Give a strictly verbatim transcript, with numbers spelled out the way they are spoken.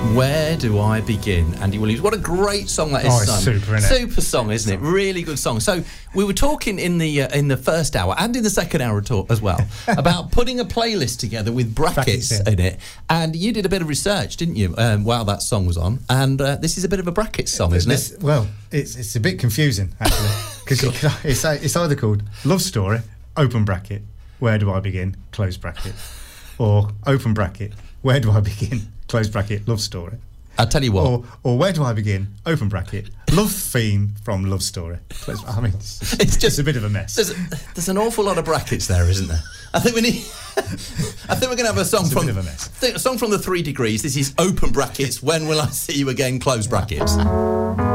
Where Do I Begin? Andy Williams. What a great song that is, Oh, it's son. super, isn't it? Super song, isn't it? Really good song. So we were talking in the uh, in the first hour and in the second hour talk as well about putting a playlist together with brackets, Brackets, yeah. in it. And you did a bit of research, didn't you? Um, while that song was on. And uh, this is a bit of a brackets song, isn't This- it? Well, it's it's a bit confusing actually because it's it's either called Love Story, open bracket, Where Do I Begin, close bracket, or open bracket, Where Do I Begin, close bracket, Love Story. I'll tell you what. Or, or Where Do I Begin, open bracket, Love Theme from Love Story. Close, I mean, it's, just, It's just- it's a bit of a mess. There's, there's an awful lot of brackets there, isn't there? I think we need. I think we're going to have a song It's a from bit of a mess. a song from the Three Degrees. This is open brackets. When will I see you again? Close brackets.